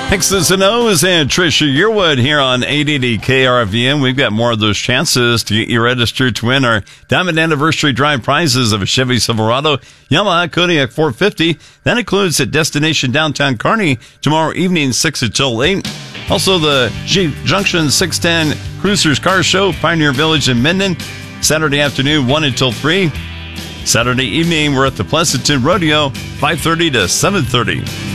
X's and O's and Trisha Yearwood here on 880 KRVN. We've got more of those chances to get you registered to win our Diamond Anniversary Drive prizes of a Chevy Silverado, Yamaha Kodiak 450. That includes at Destination Downtown Kearney tomorrow evening, 6 until 8. Also, the Junction 610 Cruisers Car Show, Pioneer Village in Minden, Saturday afternoon, 1 until 3. Saturday evening, we're at the Pleasanton Rodeo, 5:30 to 7:30.